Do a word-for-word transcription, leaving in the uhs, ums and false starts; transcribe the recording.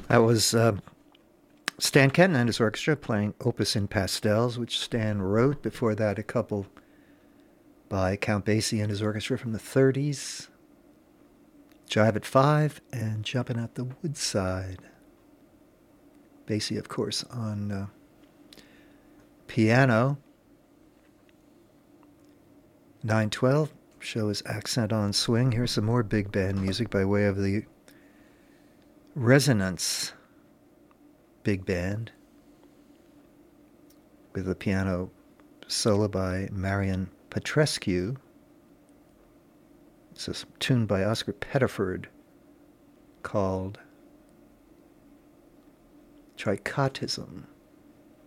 That was uh, Stan Kenton and his orchestra playing Opus in Pastels, which Stan wrote. Before that, a couple by Count Basie and his orchestra from the thirties. Jive at Five and Jumping at the Woodside. Basie, of course, on uh, piano. nine twelve show is Accent on Swing. Here's some more big band music by way of the Resonance Big Band with a piano solo by Marion Petrescu. It's a tune by Oscar Pettiford called Trichotism.